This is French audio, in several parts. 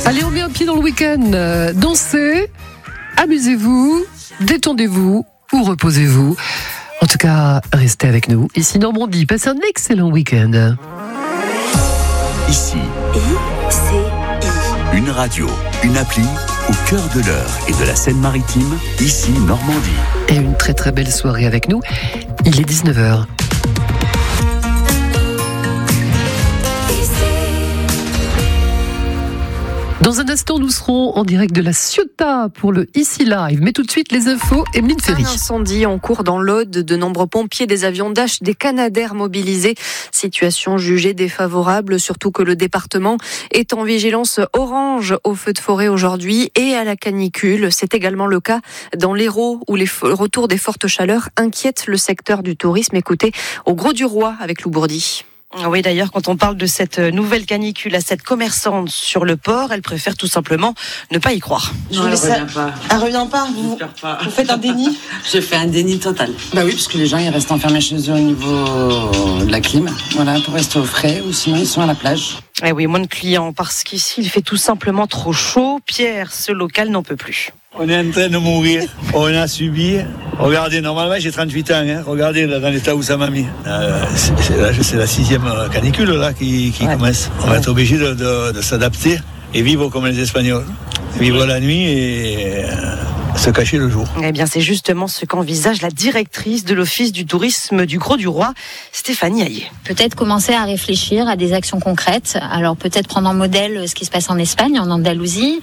Allez, on met un pied dans le week-end. Dansez, amusez-vous, détendez-vous ou reposez-vous. En tout cas, restez avec nous. Ici Normandie, passez un excellent week-end. Ici, une radio, une appli au cœur de l'Eure et de la Seine-Maritime. Ici Normandie. Et une très très belle soirée avec nous. Il est 19h. Dans un instant, nous serons en direct de la Ciotat pour le Ici Live. Mais tout de suite, les infos, Emeline Ferry. Un incendie en cours dans l'Aude. De nombreux pompiers, des avions Dash, des Canadair mobilisés. Situation jugée défavorable, surtout que le département est en vigilance orange au feu de forêt aujourd'hui et à la canicule. C'est également le cas dans l'Hérault où les retours des fortes chaleurs inquiètent le secteur du tourisme. Écoutez, au Gros du Roi avec Lou Bourdi. Oui, d'ailleurs, quand on parle de cette nouvelle canicule à cette commerçante sur le port, elle préfère tout simplement ne pas y croire. Non, elle revient pas. Elle revient pas. Vous faites un déni? Je fais un déni total. Bah oui, parce que les gens ils restent enfermés chez eux au niveau de la clim, voilà, pour rester au frais, ou sinon ils sont à la plage. Eh oui, moins de clients, parce qu'ici il fait tout simplement trop chaud. Pierre, ce local n'en peut plus. On est en train de mourir, on a subi. Regardez, normalement j'ai 38 ans, hein. Regardez là, dans l'état où ça m'a mis. C'est la 6e canicule là qui commence. On va être obligé de s'adapter et vivre comme les Espagnols. Vivre la nuit et se cacher le jour. Eh bien, c'est justement ce qu'envisage la directrice de l'Office du tourisme du Gros du Roi, Stéphanie Hayet. Peut-être commencer à réfléchir à des actions concrètes. Alors peut-être prendre en modèle ce qui se passe en Espagne, en Andalousie,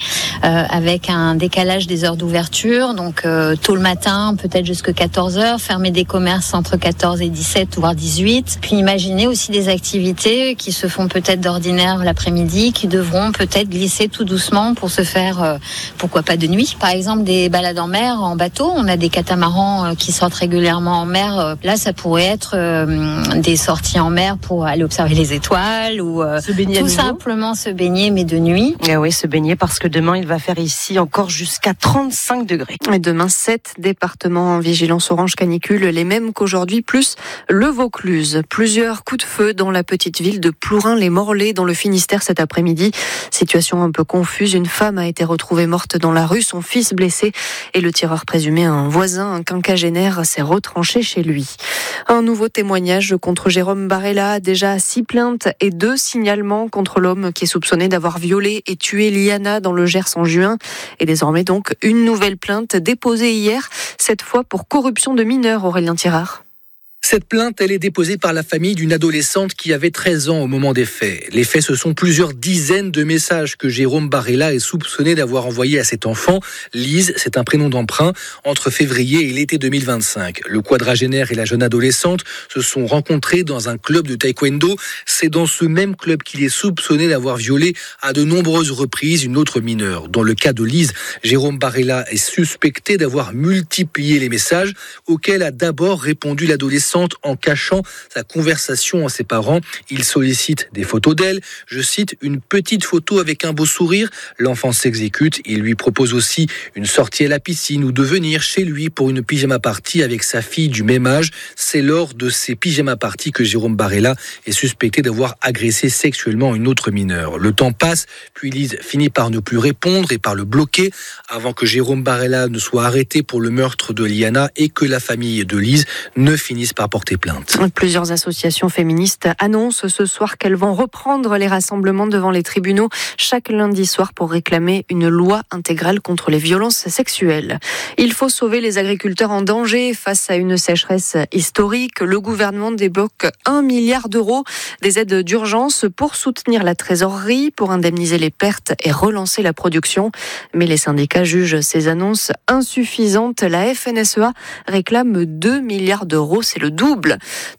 avec un décalage des heures d'ouverture. Donc tôt le matin, peut-être jusqu'à 14h, fermer des commerces entre 14 et 17, voire 18. Puis imaginer aussi des activités qui se font peut-être d'ordinaire l'après-midi, qui devront peut-être glisser tout doucement pour se faire, pourquoi pas de nuit. Par exemple, des balades en mer, en bateau. On a des catamarans qui sortent régulièrement en mer. Là, ça pourrait être des sorties en mer pour aller observer les étoiles ou tout simplement se baigner, mais de nuit. Eh oui, se baigner parce que demain, il va faire ici encore jusqu'à 35 degrés. Et demain, 7 départements en vigilance orange canicule, les mêmes qu'aujourd'hui, plus le Vaucluse. Plusieurs coups de feu dans la petite ville de Plourin-les-Morlaix, dans le Finistère cet après-midi. Situation un peu confuse. Une femme a été retrouvée morte dans la rue, son fils blessé. Et le tireur présumé, un voisin, un quinquagénaire, s'est retranché chez lui. Un nouveau témoignage contre Jérôme Barella, déjà 6 plaintes et 2 signalements contre l'homme qui est soupçonné d'avoir violé et tué Liana dans le Gers en juin. Et désormais donc une nouvelle plainte déposée hier, cette fois pour corruption de mineurs, Aurélien Tirard. Cette plainte, elle est déposée par la famille d'une adolescente qui avait 13 ans au moment des faits. Les faits, ce sont plusieurs dizaines de messages que Jérôme Barella est soupçonné d'avoir envoyés à cet enfant. Lise, c'est un prénom d'emprunt, entre février et l'été 2025. Le quadragénaire et la jeune adolescente se sont rencontrés dans un club de taekwondo. C'est dans ce même club qu'il est soupçonné d'avoir violé à de nombreuses reprises une autre mineure. Dans le cas de Lise, Jérôme Barella est suspecté d'avoir multiplié les messages auxquels a d'abord répondu l'adolescente en cachant sa conversation à ses parents. Il sollicite des photos d'elle. Je cite, une petite photo avec un beau sourire. L'enfant s'exécute. Il lui propose aussi une sortie à la piscine ou de venir chez lui pour une pyjama party avec sa fille du même âge. C'est lors de ces pyjama parties que Jérôme Barella est suspecté d'avoir agressé sexuellement une autre mineure. Le temps passe, puis Lise finit par ne plus répondre et par le bloquer avant que Jérôme Barella ne soit arrêté pour le meurtre de Liana et que la famille de Lise ne finisse par porter plainte. Plusieurs associations féministes annoncent ce soir qu'elles vont reprendre les rassemblements devant les tribunaux chaque lundi soir pour réclamer une loi intégrale contre les violences sexuelles. Il faut sauver les agriculteurs en danger face à une sécheresse historique. Le gouvernement débloque 1 milliard d'euros des aides d'urgence pour soutenir la trésorerie, pour indemniser les pertes et relancer la production. Mais les syndicats jugent ces annonces insuffisantes. La FNSEA réclame 2 milliards d'euros. C'est le double.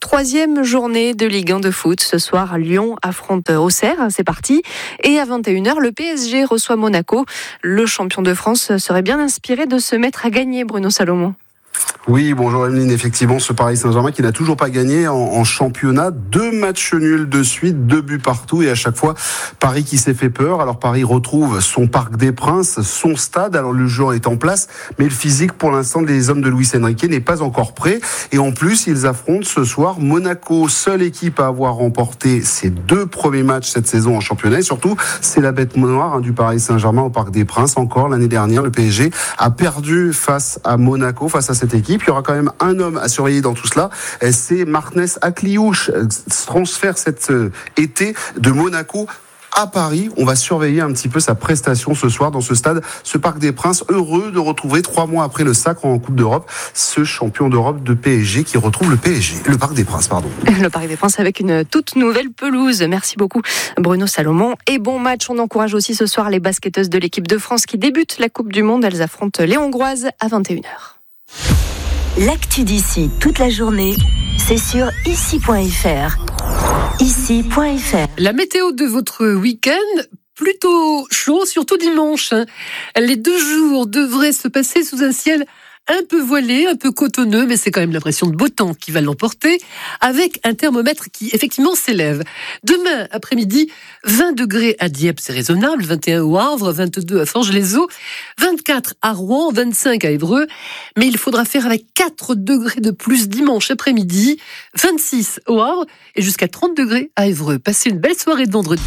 3e journée de Ligue 1 de foot. Ce soir, Lyon affronte Auxerre. C'est parti. Et à 21h, le PSG reçoit Monaco. Le champion de France serait bien inspiré de se mettre à gagner, Bruno Salomon. Oui, bonjour Emeline. Effectivement, ce Paris Saint-Germain qui n'a toujours pas gagné en championnat. 2 matchs nuls de suite, 2 buts partout, et à chaque fois, Paris qui s'est fait peur. Alors Paris retrouve son Parc des Princes, son stade. Alors le jeu est en place, mais le physique pour l'instant des hommes de Luis Enrique n'est pas encore prêt. Et en plus, ils affrontent ce soir Monaco, seule équipe à avoir remporté ses 2 premiers matchs cette saison en championnat. Et surtout, c'est la bête noire du Paris Saint-Germain au Parc des Princes. Encore l'année dernière, le PSG a perdu face à Monaco, face à cette équipe. Il y aura quand même un homme à surveiller dans tout cela, c'est Martinez Akliouche, transfert cet été de Monaco à Paris. On va surveiller un petit peu sa prestation ce soir dans ce stade, ce Parc des Princes, heureux de retrouver 3 mois après le sacre en Coupe d'Europe, ce champion d'Europe de PSG qui retrouve le Parc des Princes, pardon. Le Parc des Princes avec une toute nouvelle pelouse. Merci beaucoup Bruno Salomon. Et bon match, on encourage aussi ce soir les basketteuses de l'équipe de France qui débutent la Coupe du Monde. Elles affrontent les Hongroises à 21h. L'actu d'ici toute la journée, c'est sur ici.fr. Ici.fr. La météo de votre week-end, plutôt chaud, surtout dimanche. Les 2 jours devraient se passer sous un ciel un peu voilé, un peu cotonneux, mais c'est quand même l'impression de beau temps qui va l'emporter, avec un thermomètre qui effectivement s'élève. Demain après-midi, 20 degrés à Dieppe, c'est raisonnable, 21 au Havre, 22 à Forges-les-Eaux, 24 à Rouen, 25 à Évreux, mais il faudra faire avec 4 degrés de plus dimanche après-midi, 26 au Havre et jusqu'à 30 degrés à Évreux. Passez une belle soirée de vendredi.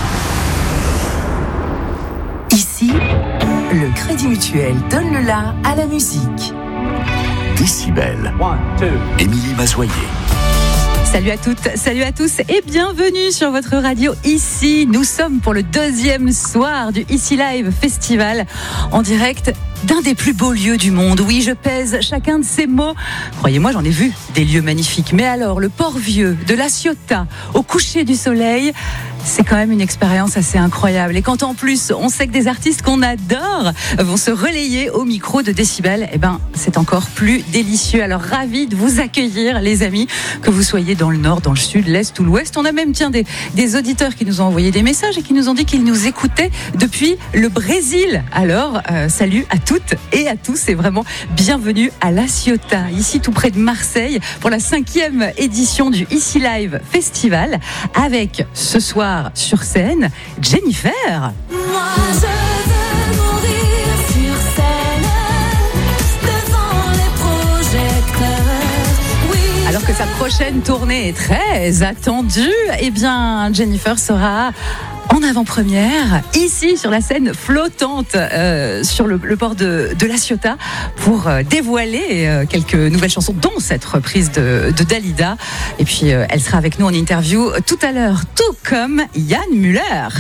Ici, le Crédit Mutuel donne le la à la musique. Décibel. Émilie Mazoyer. Salut à toutes, salut à tous et bienvenue sur votre radio Ici. Nous sommes pour le 2e soir du Ici Live Festival en direct d'un des plus beaux lieux du monde. Oui, je pèse chacun de ces mots. Croyez-moi, j'en ai vu des lieux magnifiques. Mais alors, le Port-Vieux, de La Ciotat, au coucher du soleil, c'est quand même une expérience assez incroyable. Et quand en plus, on sait que des artistes qu'on adore vont se relayer au micro de Décibel, eh ben, c'est encore plus délicieux. Alors, ravi de vous accueillir, les amis, que vous soyez dans le nord, dans le sud, l'est ou l'ouest. On a même, des auditeurs qui nous ont envoyé des messages et qui nous ont dit qu'ils nous écoutaient depuis le Brésil. Alors, salut à toutes et à tous et vraiment bienvenue à La Ciotat, ici tout près de Marseille, pour la 5e édition du Ici Live Festival, avec ce soir sur scène, Jennifer. Moi, je veux mourir sur scène, devant les projecteurs. Oui, alors que sa prochaine tournée est très attendue, eh bien, Jennifer sera en avant-première, ici sur la scène flottante sur le port de La Ciotat pour dévoiler quelques nouvelles chansons, dont cette reprise de Dalida. Et puis elle sera avec nous en interview tout à l'heure, tout comme Yann Müller.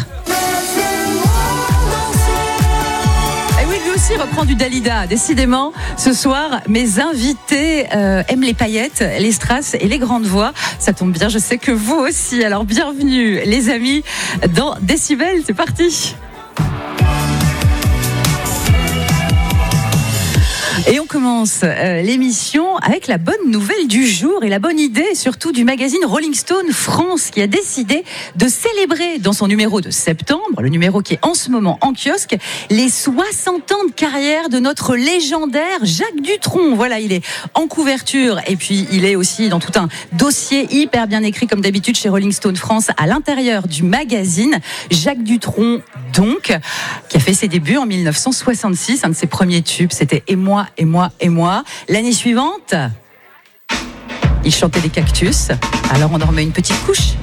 Et oui, lui aussi reprend du Dalida. Décidément, ce soir, mes invités aiment les paillettes, les strass et les grandes voix. Ça tombe bien, je sais que vous aussi. Alors bienvenue les amis dans Décibel, c'est parti. Et on commence l'émission avec la bonne nouvelle du jour et la bonne idée surtout du magazine Rolling Stone France qui a décidé de célébrer dans son numéro de septembre, le numéro qui est en ce moment en kiosque, les 60 ans de carrière de notre légendaire Jacques Dutronc. Voilà, il est en couverture et puis il est aussi dans tout un dossier hyper bien écrit comme d'habitude chez Rolling Stone France à l'intérieur du magazine. Jacques Dutronc donc, qui a fait ses débuts en 1966, un de ses premiers tubes, c'était « Et moi, et moi, et moi ». L'année suivante, il chantait des cactus, alors on en remet une petite couche.